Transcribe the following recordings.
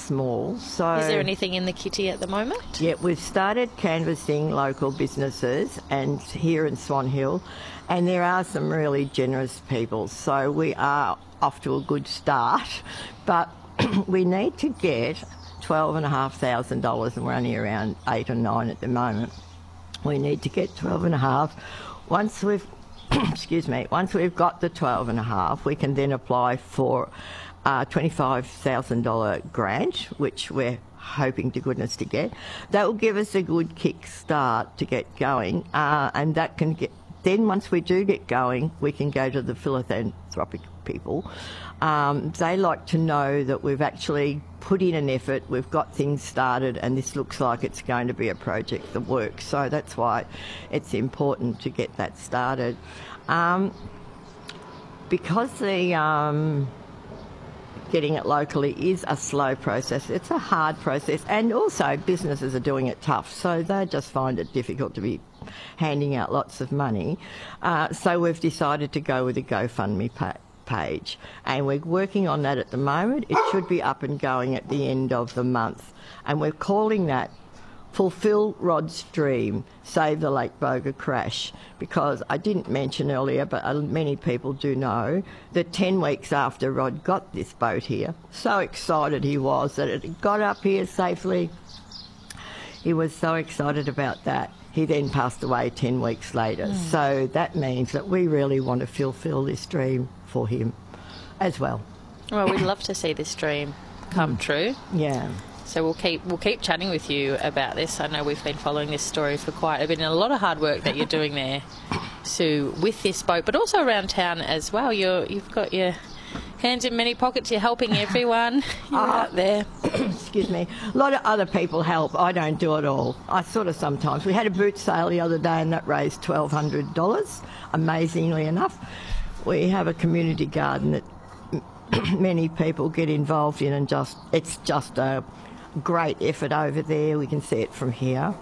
small. So, is there anything in the kitty at the moment? Yeah, we've started canvassing local businesses and here in Swan Hill, and there are some really generous people. So we are off to a good start, but we need to get $12,500, and we're only around 8 or 9 at the moment. We need to get 12,500. Once we've once we've got the 12,500, we can then apply for a $25,000 grant, which we're hoping to goodness to get. That will give us a good kick start to get going, and that can get. Then once we do get going, we can go to the philanthropic people. They like to know that we've actually put in an effort, we've got things started, and this looks like it's going to be a project that works. So that's why it's important to get that started. Because the getting it locally is a slow process, it's a hard process, and also businesses are doing it tough, so they just find it difficult to be handing out lots of money. So we've decided to go with a GoFundMe page, and we're working on that at the moment. It should be up and going at the end of the month, and we're calling that Fulfil Rod's Dream, Save the Lake Boga Crash, because I didn't mention earlier, but many people do know that 10 weeks after Rod got this boat here, so excited he was that it had got up here safely. He was so excited about that. He then passed away 10 weeks later. So that means that we really want to fulfil this dream for him as well. Well, we'd love to see this dream come true. Yeah. So we'll keep chatting with you about this. I know we've been following this story for quite a bit, and a lot of hard work that you're doing there, Sue, with this boat, but also around town as well. You've got your hands in many pockets. You're helping everyone. You're out there. Excuse me. A lot of other people help. I don't do it all. I sort of sometimes. We had a boot sale the other day, and that raised $1,200, amazingly enough. We have a community garden that many people get involved in, and it's just a great effort over there. We can see it from here.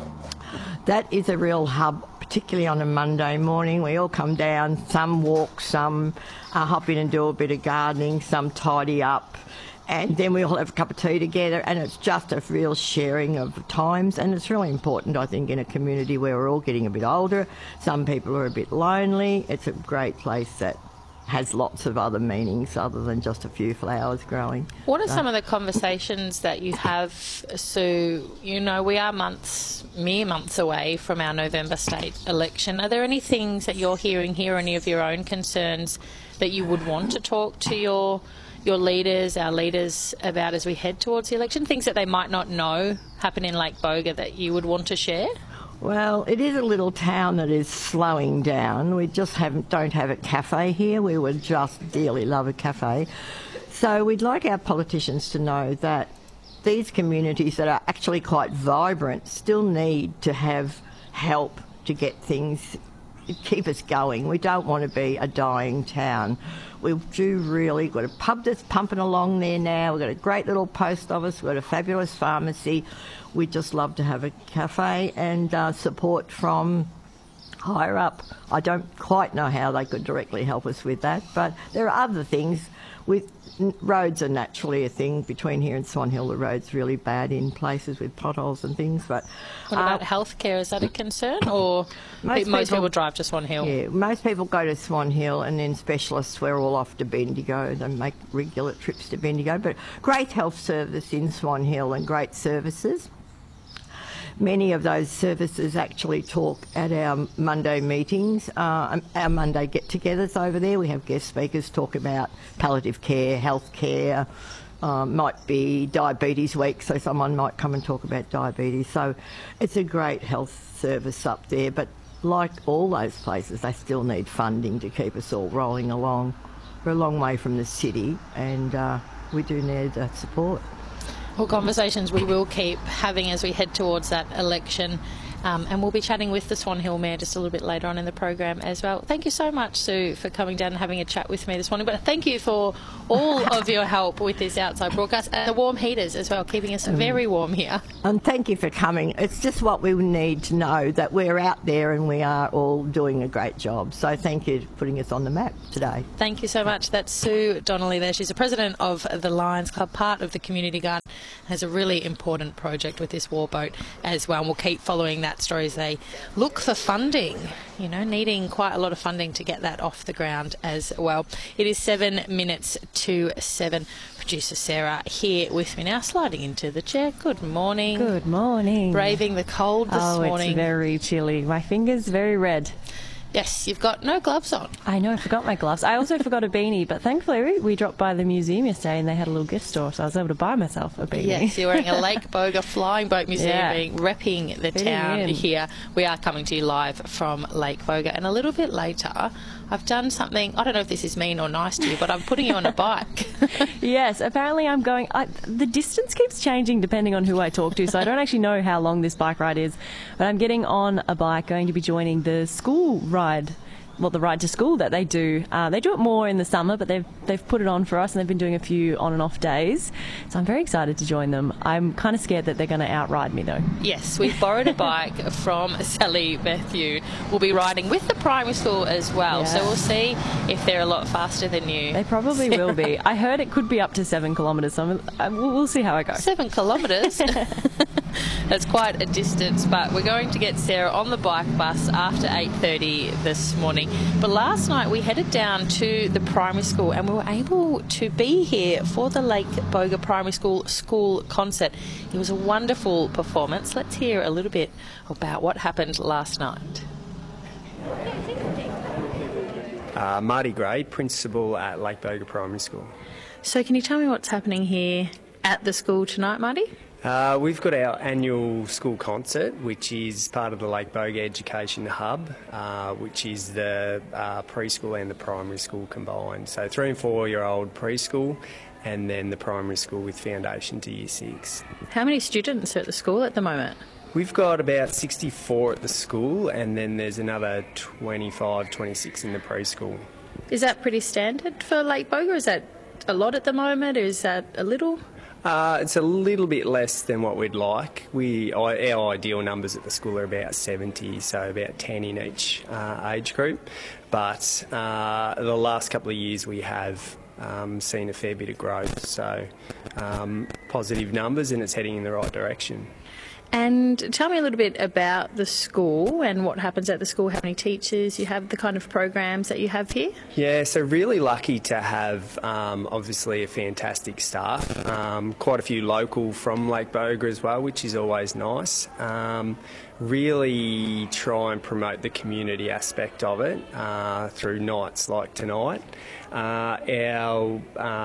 That is a real hub, particularly on a Monday morning. We all come down, some walk, some hop in and do a bit of gardening, some tidy up, and then we all have a cup of tea together, and it's just a real sharing of times. And it's really important, I think, in a community where we're all getting a bit older. Some people are a bit lonely. It's a great place that has lots of other meanings other than just a few flowers growing. What are some of the conversations that you have, Sue? You know, we are mere months away from our November state election. Are there any things that you're hearing here, any of your own concerns that you would want to talk to your leaders, our leaders, about as we head towards the election? Things that they might not know happen in Lake Boga that you would want to share? Well, it is a little town that is slowing down. We just don't have a cafe here. We would just dearly love a cafe. So we'd like our politicians to know that these communities that are actually quite vibrant still need to have help to get things, keep us going. We don't want to be a dying town. We do really. We've got a pub that's pumping along there now. We've got a great little post office. We've got a fabulous pharmacy. We'd just love to have a cafe and support from higher up. I don't quite know how they could directly help us with that, but there are other things. Roads are naturally a thing between here and Swan Hill. The road's really bad in places with potholes and things. But what about healthcare? Is that a concern, or most people drive to Swan Hill? Yeah, most people go to Swan Hill, and then specialists, we're all off to Bendigo. They make regular trips to Bendigo. But great health service in Swan Hill and great services. Many of those services actually talk at our Monday meetings, our Monday get-togethers over there. We have guest speakers talk about palliative care, health care, might be diabetes week, so someone might come and talk about diabetes. So it's a great health service up there, but like all those places, they still need funding to keep us all rolling along. We're a long way from the city, and we do need that support. Well, conversations we will keep having as we head towards that election. And we'll be chatting with the Swan Hill Mayor just a little bit later on in the program as well. Thank you so much, Sue, for coming down and having a chat with me this morning. But thank you for all of your help with this outside broadcast and the warm heaters as well, keeping us very warm here. And thank you for coming. It's just what we need to know, that we're out there and we are all doing a great job. So thank you for putting us on the map today. Thank you so much. That's Sue Donnelly there. She's the president of the Lions Club, part of the Community Garden. Has a really important project with this war boat as well. And we'll keep following that story as they look for funding, needing quite a lot of funding to get that off the ground as well. It is 7 minutes to 7. Producer Sarah here with me now, sliding into the chair. Good morning. Good morning. Braving the cold this morning. It's very chilly. My finger's very red. Yes, you've got no gloves on. I know, I forgot my gloves. I also forgot a beanie, but thankfully we dropped by the museum yesterday and they had a little gift store, so I was able to buy myself a beanie. Yes, you're wearing a Lake Boga Flying Boat Museum, repping the town here. We are coming to you live from Lake Boga, and a little bit later I've done something, I don't know if this is mean or nice to you, but I'm putting you on a bike. Yes, apparently I'm going, the distance keeps changing depending on who I talk to, so I don't actually know how long this bike ride is, but I'm getting on a bike, going to be joining the school ride. Well, the ride to school that they do. They do it more in the summer, but they've put it on for us, and they've been doing a few on and off days. So I'm very excited to join them. I'm kind of scared that they're going to outride me, though. Yes, we've borrowed a bike from Sally Bethune. We'll be riding with the primary school as well, so we'll see if they're a lot faster than you. They probably will be. I heard it could be up to 7 kilometres, so we'll see how I go. 7 kilometres? That's quite a distance, but we're going to get Sarah on the bike bus after 8:30 this morning. But last night we headed down to the primary school and we were able to be here for the Lake Boga Primary School concert. It was a wonderful performance. Let's hear a little bit about what happened last night. Marty Gray, principal at Lake Boga Primary School. So can you tell me what's happening here at the school tonight, Marty? We've got our annual school concert, which is part of the Lake Boga Education Hub, which is the preschool and the primary school combined. So 3 and 4-year-old preschool, and then the primary school with foundation to year 6. How many students are at the school at the moment? We've got about 64 at the school, and then there's another 25, 26 in the preschool. Is that pretty standard for Lake Boga? Is that a lot at the moment, or is that a little? It's a little bit less than what we'd like. Our ideal numbers at the school are about 70, so about 10 in each age group. But the last couple of years we have seen a fair bit of growth, so positive numbers, and it's heading in the right direction. And tell me a little bit about the school and what happens at the school, how many teachers you have, the kind of programs that you have here. Yeah, so really lucky to have obviously a fantastic staff, quite a few local from Lake Boga as well, which is always nice. Really try and promote the community aspect of it through nights like tonight. Our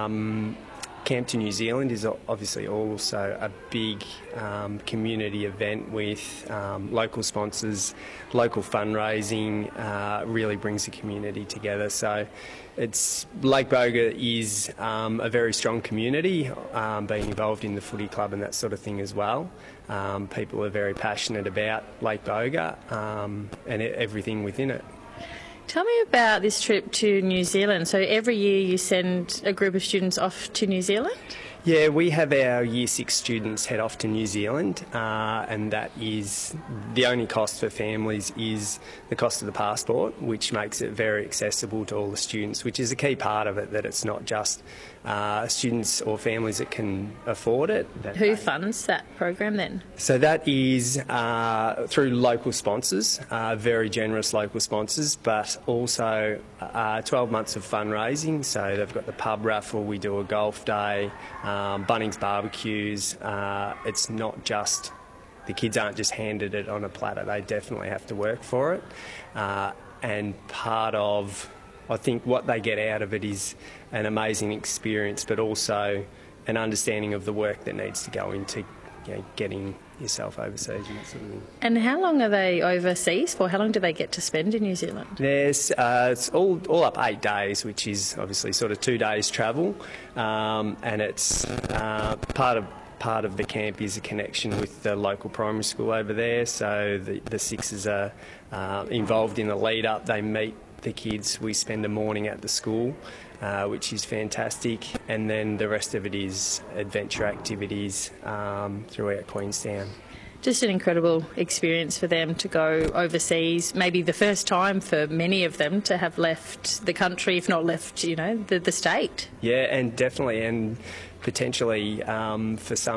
Camp to New Zealand is obviously also a big community event with local sponsors, local fundraising, really brings the community together. So Lake Boga is a very strong community, being involved in the footy club and that sort of thing as well. People are very passionate about Lake Boga and everything within it. Tell me about this trip to New Zealand. So every year you send a group of students off to New Zealand? Yeah, we have our Year 6 students head off to New Zealand, and that is the only cost for families is the cost of the passport, which makes it very accessible to all the students, which is a key part of it, that it's not just students or families that can afford it. Who funds that program then? So that is through local sponsors, very generous local sponsors, but also 12 months of fundraising. So they've got the pub raffle, we do a golf day, Bunnings barbecues. It's not just, the kids aren't just handed it on a platter, they definitely have to work for it. And part of, I think, what they get out of it is an amazing experience, but also an understanding of the work that needs to go into getting yourself overseas and that sort of thing. And how long are they overseas for? How long do they get to spend in New Zealand? It's all up 8 days, which is obviously sort of 2 days travel, and it's part part of the camp is a connection with the local primary school over there. So the Sixers are involved in the lead up. They meet the kids. We spend a morning at the school, which is fantastic, and then the rest of it is adventure activities throughout Queenstown. Just an incredible experience for them to go overseas, maybe the first time for many of them to have left the country, if not left, the state. Yeah, and definitely, and potentially for some